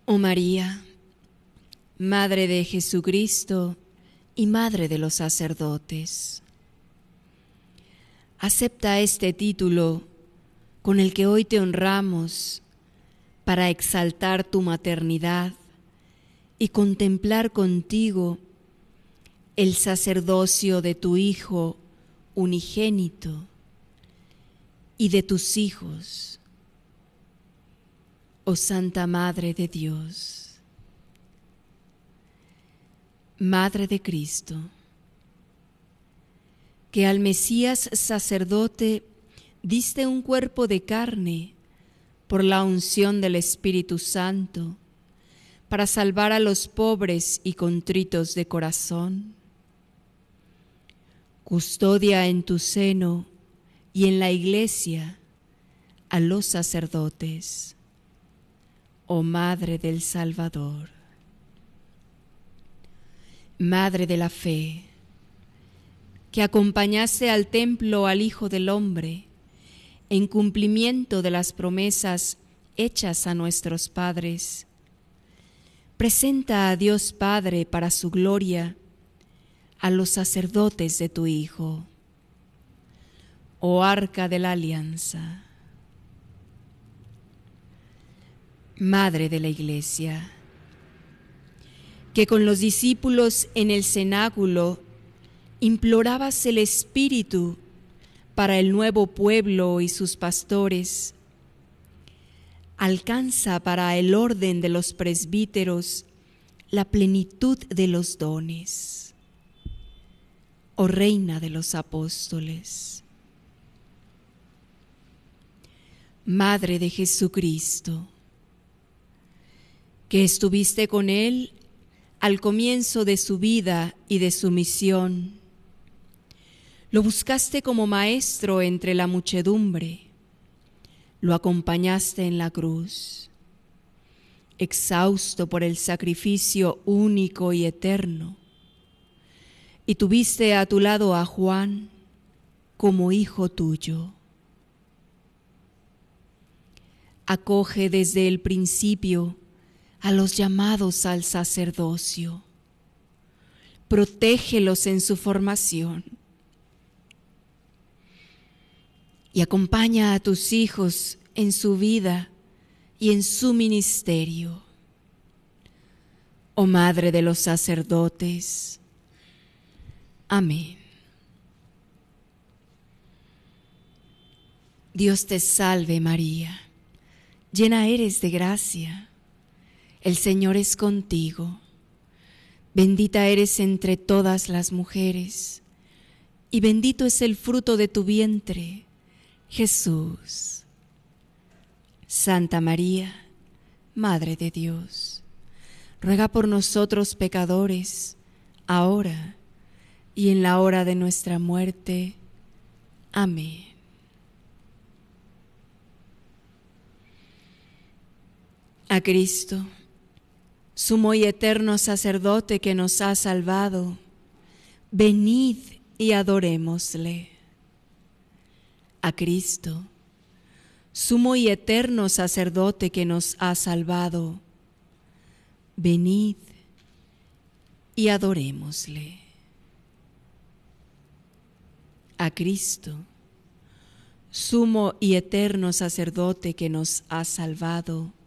Oh María, Madre de Jesucristo y Madre de los sacerdotes, acepta este título con el que hoy te honramos para exaltar tu maternidad y contemplar contigo el sacerdocio de tu Hijo unigénito y de tus hijos, oh Santa Madre de Dios, Madre de Cristo, que al Mesías sacerdote diste un cuerpo de carne por la unción del Espíritu Santo para salvar a los pobres y contritos de corazón. Custodia en tu seno y en la Iglesia a los sacerdotes, oh Madre del Salvador. Madre de la fe, que acompañaste al templo al Hijo del Hombre en cumplimiento de las promesas hechas a nuestros padres, presenta a Dios Padre para su gloria a los sacerdotes de tu Hijo, oh Arca de la Alianza. Madre de la Iglesia, que con los discípulos en el cenáculo implorabas el Espíritu para el nuevo pueblo y sus pastores, alcanza para el orden de los presbíteros la plenitud de los dones, oh Reina de los apóstoles. Madre de Jesucristo, que estuviste con Él al comienzo de su vida y de su misión. Lo buscaste como maestro entre la muchedumbre, lo acompañaste en la cruz, exhausto por el sacrificio único y eterno, y tuviste a tu lado a Juan como hijo tuyo. Acoge desde el principio a los llamados al sacerdocio, protégelos en su formación y acompaña a tus hijos en su vida y en su ministerio. Oh Madre de los sacerdotes, amén. Dios te salve María, llena eres de gracia. El Señor es contigo, bendita eres entre todas las mujeres, y bendito es el fruto de tu vientre, Jesús. Santa María, Madre de Dios, ruega por nosotros pecadores, ahora y en la hora de nuestra muerte. Amén. A Cristo, sumo y eterno sacerdote que nos ha salvado, venid y adorémosle. A Cristo, sumo y eterno sacerdote que nos ha salvado, venid y adorémosle. A Cristo, sumo y eterno sacerdote que nos ha salvado,